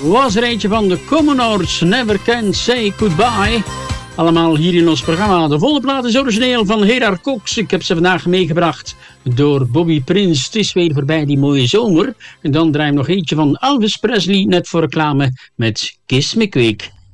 was er eentje van de Commodores, Never Can Say Goodbye. Allemaal hier in ons programma. De volle plaat is origineel van Gerard Cox. Ik heb ze vandaag meegebracht door Bobby Prince. Het is weer voorbij die mooie zomer. En dan draai ik nog eentje van Elvis Presley, net voor reclame, met Kiss Me Quick.